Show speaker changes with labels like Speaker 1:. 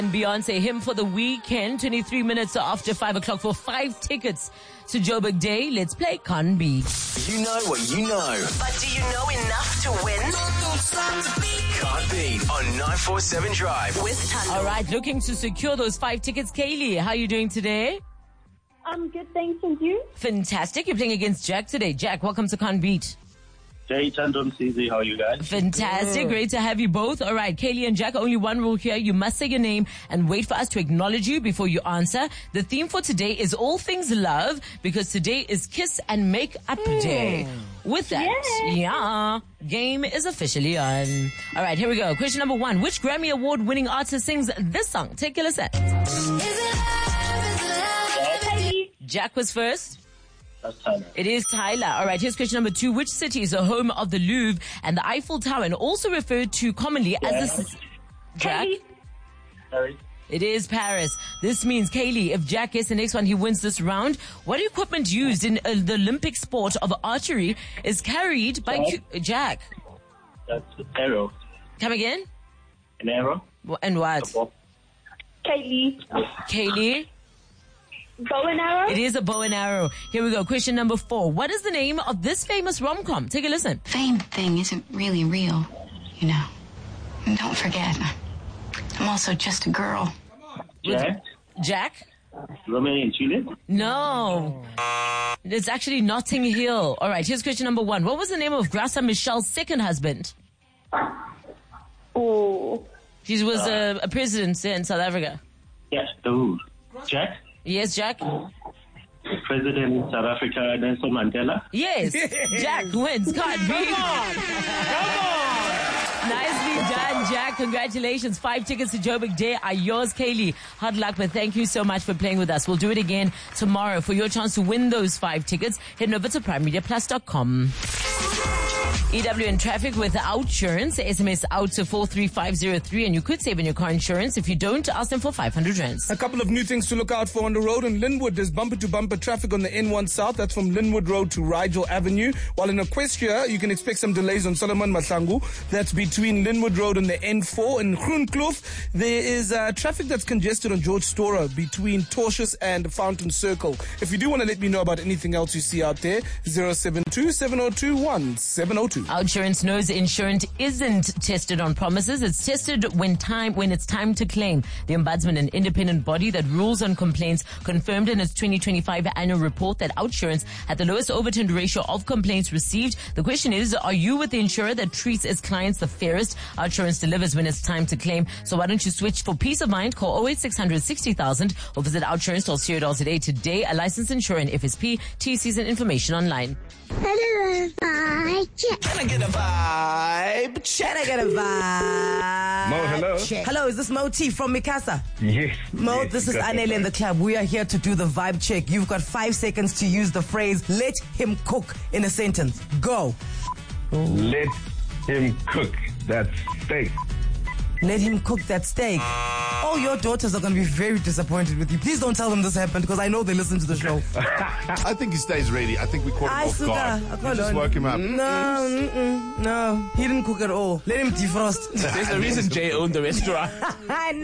Speaker 1: Beyonce, him for the weekend, 23 minutes after 5 o'clock for 5 tickets to Joburg Day. Let's play Can't Beat.
Speaker 2: You know what you know.
Speaker 3: But do you know enough to win?
Speaker 2: Can't Beat on 947 Drive.
Speaker 3: With Tando.
Speaker 1: All right, looking to secure those 5 tickets. Kaylee, how are you doing today?
Speaker 4: I'm good, thanks, and you?
Speaker 1: Fantastic. You're playing against Jack today. Jack, welcome to Can't Beat.
Speaker 5: Hey, Chandon, CZ, how are you guys?
Speaker 1: Fantastic. Great to have you both. All right, Kaylee and Jack, only one rule here. You must say your name and wait for us to acknowledge you before you answer. The theme for today is all things love, because today is Kiss and Make Up Day. With that, game is officially on. All right, here we go. Question number 1. Which Grammy Award-winning artist sings this song? Take a listen. Jack was first.
Speaker 5: That's Tyler.
Speaker 1: It is Tyler. All right, here's question number 2. Which city is the home of the Louvre and the Eiffel Tower, and also referred to commonly as the... Jack?
Speaker 5: Sorry.
Speaker 1: It is Paris. This means, Kaylee, if Jack gets the next one, he wins this round. What equipment used in the Olympic sport of archery is carried by... Jack?
Speaker 5: That's an arrow.
Speaker 1: Come again?
Speaker 5: An arrow?
Speaker 1: And what?
Speaker 4: Kaylee.
Speaker 1: Kaylee?
Speaker 4: Bow and arrow?
Speaker 1: It is a bow and arrow. Here we go. Question number 4. What is the name of this famous rom-com? Take a listen.
Speaker 6: Fame thing isn't really real, you know. And don't forget, I'm also just a girl.
Speaker 5: Jack?
Speaker 1: Jack?
Speaker 5: Romeo and Juliet?
Speaker 1: No. It's actually Notting Hill. All right, here's question number 1. What was the name of Graça Michel's second husband?
Speaker 4: Oh.
Speaker 1: He was a president in South Africa.
Speaker 5: Yes, the Jack?
Speaker 1: Yes, Jack?
Speaker 5: President in South Africa, Nelson Mandela?
Speaker 1: Yes. Jack wins. Can't beat. Come on. Nicely done, Jack. Congratulations. 5 tickets to Joburg Day are yours, Kaylee. Hard luck, but thank you so much for playing with us. We'll do it again tomorrow. For your chance to win those 5 tickets, head over to primemediaplus.com. EW in traffic with OutSurance. SMS out to 43503, and you could save on your car insurance. If you don't, ask them for 500 rands.
Speaker 7: A couple of new things to look out for on the road. In Linwood, there's bumper-to-bumper traffic on the N1 South. That's from Linwood Road to Rigel Avenue. While in Equestria, you can expect some delays on Solomon Mahlangu. That's between Linwood Road and the N4. In Groenkloof, there is traffic that's congested on George Storer between Tortius and Fountain Circle. If you do want to let me know about anything else you see out there, 072-702-1702.
Speaker 1: OutSurance knows insurance isn't tested on promises. It's tested when it's time to claim. The Ombudsman, an independent body that rules on complaints, confirmed in its 2025 annual report that OutSurance had the lowest overturned ratio of complaints received. The question is, are you with the insurer that treats its clients the fairest? OutSurance delivers when it's time to claim. So why don't you switch for peace of mind? Call 08600 60,000 or visit outsurance.co.za today. A licensed insurer in FSP. TCs and information online.
Speaker 8: Hello,
Speaker 2: Can I get a vibe?
Speaker 9: Can I get a vibe?
Speaker 10: Mo, hello.
Speaker 9: Hello, is this Mo T from Mikasa?
Speaker 10: Yes.
Speaker 9: Mo,
Speaker 10: yes,
Speaker 9: this is Anele in the club. We are here to do the vibe check. You've got 5 seconds to use the phrase, let him cook, in a sentence. Go.
Speaker 10: Let him cook that steak.
Speaker 9: Let him cook that steak. All your daughters are going to be very disappointed with you. Please don't tell them this happened, because I know they listen to the show.
Speaker 11: I think he stays ready. I think we caught him off guard. You just woke him up.
Speaker 9: No, he didn't cook at all. Let him defrost.
Speaker 12: There's a reason Jay owned the restaurant.